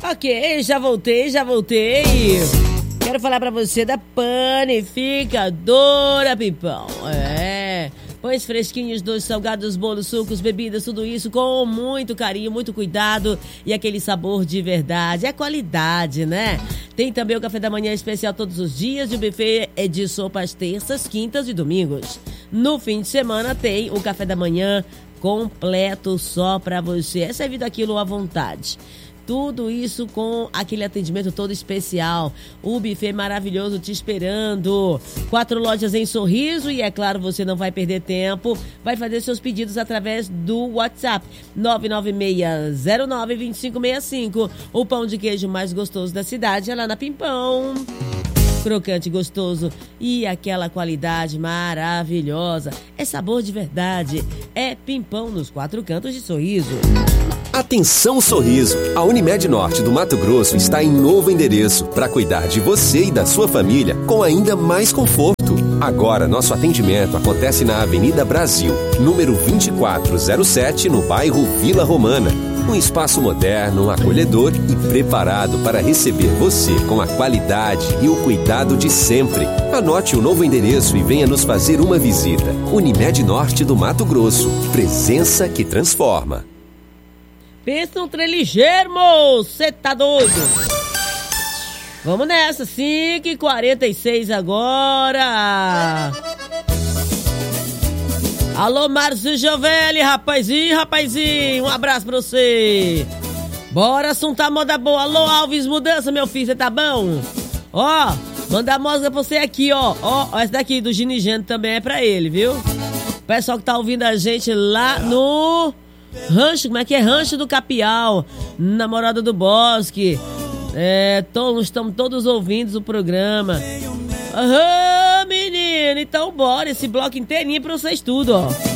Ok, já voltei. Quero falar pra você da Panificadora Pimpão. Pães fresquinhos, doces, salgados, bolos, sucos, bebidas, tudo isso com muito carinho, muito cuidado e aquele sabor de verdade. É qualidade, né? Tem também o café da manhã especial todos os dias e o buffet é de sopas terças, quintas e domingos. No fim de semana tem o café da manhã completo só pra você. É servido aquilo à vontade. Tudo isso com aquele atendimento todo especial. O buffet maravilhoso te esperando. 4 lojas em Sorriso e, é claro, você não vai perder tempo. Vai fazer seus pedidos através do WhatsApp 996092565. O pão de queijo mais gostoso da cidade é lá na Pimpão. Crocante, gostoso e aquela qualidade maravilhosa. É sabor de verdade. É Pimpão nos 4 cantos de Sorriso. Atenção Sorriso! A Unimed Norte do Mato Grosso está em novo endereço para cuidar de você e da sua família com ainda mais conforto. Agora, nosso atendimento acontece na Avenida Brasil, número 2407, no bairro Vila Romana. Um espaço moderno, acolhedor e preparado para receber você com a qualidade e o cuidado de sempre. Anote o novo endereço e venha nos fazer uma visita. Unimed Norte do Mato Grosso. Presença que transforma. Pensa um trem ligeiro, moço! Cê tá doido? Vamos nessa, 5h46 agora! Alô, Márcio Giovelli, rapazinho, um abraço pra você! Bora assuntar moda boa! Alô, Alves Mudança, meu filho, você tá bom? Ó, mandar música pra você aqui, ó! Ó, essa daqui do Ginigeno também é pra ele, viu? O pessoal que tá ouvindo a gente lá no... Rancho, como é que é? Rancho do Capial, Namorada do Bosque. Estamos todos ouvindo o programa. Aham, menino, então bora, esse bloco inteirinho pra vocês tudo, ó.